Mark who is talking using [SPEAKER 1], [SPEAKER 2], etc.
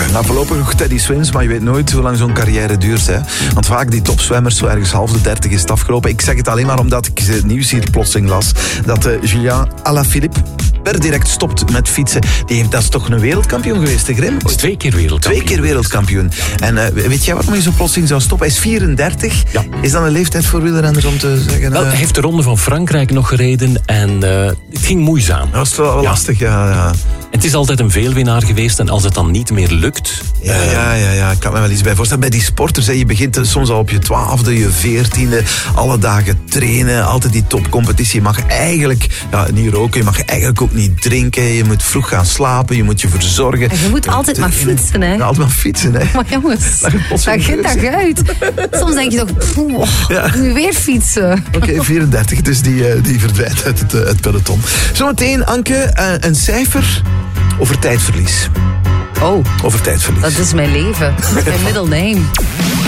[SPEAKER 1] Nou, voorlopig nog Teddy Swims, maar je weet nooit hoe lang zo'n carrière duurt. Hè? Want vaak die topzwemmers, zo ergens half de 30 is het afgelopen. Ik zeg het alleen maar omdat ik het nieuws hier plotseling las. Dat Julien Alaphilippe per direct stopt met fietsen. Dat is toch een wereldkampioen geweest, hè, Grim?
[SPEAKER 2] Is 2 keer wereldkampioen.
[SPEAKER 1] 2 keer wereldkampioen. En weet jij waarom hij zo plotseling zou stoppen? Hij is 34.
[SPEAKER 2] Ja.
[SPEAKER 1] Is dat een leeftijd voor wielrenners om te zeggen?
[SPEAKER 2] Wel, hij heeft de Ronde van Frankrijk nog gereden en het ging moeizaam.
[SPEAKER 1] Dat was wel lastig, ja.
[SPEAKER 2] Het is altijd een veelwinnaar geweest en als het dan niet meer lukt...
[SPEAKER 1] Ja. Ik kan me wel iets bij voorstellen. Bij die sporters, hè, je begint soms al op je 12e, je 14e. Alle dagen trainen, altijd die topcompetitie. Je mag eigenlijk niet roken, je mag eigenlijk ook niet drinken. Je moet vroeg gaan slapen, je moet je verzorgen.
[SPEAKER 3] En je moet altijd maar fietsen, hè?
[SPEAKER 1] Ja, altijd maar fietsen, hè.
[SPEAKER 3] Maar jongens, dag in dag uit. Soms denk je toch, nu weer fietsen.
[SPEAKER 1] Oké, 34, dus die verdwijnt uit het peloton. Zometeen, Anke, een cijfer over tijdverlies.
[SPEAKER 3] Oh,
[SPEAKER 1] Over tijdverlies.
[SPEAKER 3] dat is mijn leven. Mijn middle name.